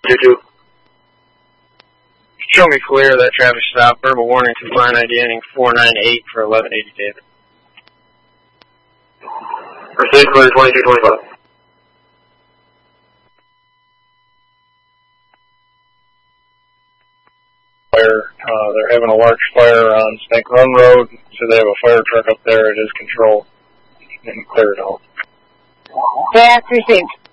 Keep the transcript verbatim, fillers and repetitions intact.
two two. Show me clear that traffic stop. Verbal warning to line I D ending four nine eight for eleven eighty David. Proceed clear twenty-two twenty-five. Fire. Uh, they're having a large fire on Snake Run Road, so they have a fire truck up there. It is controlled and cleared out. That's received.